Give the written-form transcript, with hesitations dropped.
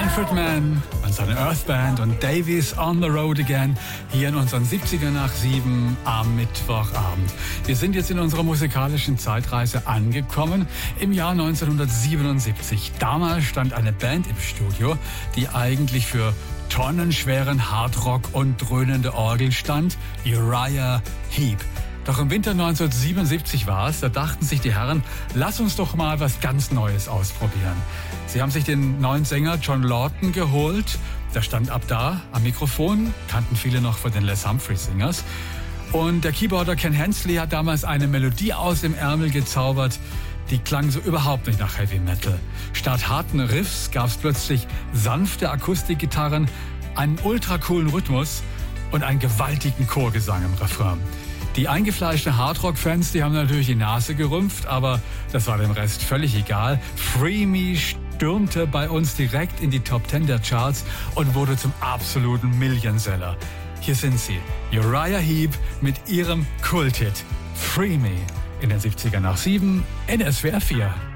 Manfred Mann und seine Earth Band und Davies on the Road Again hier in unseren 70er nach 7 am Mittwochabend. Wir sind jetzt in unserer musikalischen Zeitreise angekommen im Jahr 1977. Damals stand eine Band im Studio, die eigentlich für tonnenschweren Hardrock und dröhnende Orgel stand, Uriah Heep. Doch im Winter 1977 war es, da dachten sich die Herren, lass uns doch mal was ganz Neues ausprobieren. Sie haben sich den neuen Sänger John Lawton geholt. Der stand ab da am Mikrofon, kannten viele noch von den Les Humphrey Singers. Und der Keyboarder Ken Hensley hat damals eine Melodie aus dem Ärmel gezaubert, die klang so überhaupt nicht nach Heavy Metal. Statt harten Riffs gab es plötzlich sanfte Akustikgitarren, einen ultra coolen Rhythmus und einen gewaltigen Chorgesang im Refrain. Die eingefleischten Hardrock-Fans, die haben natürlich die Nase gerümpft, aber das war dem Rest völlig egal. Free Me stürmte bei uns direkt in die Top 10 der Charts und wurde zum absoluten Millionseller. Hier sind sie, Uriah Heep mit ihrem Kulthit Free Me in den 70er nach 7 in SWR 4.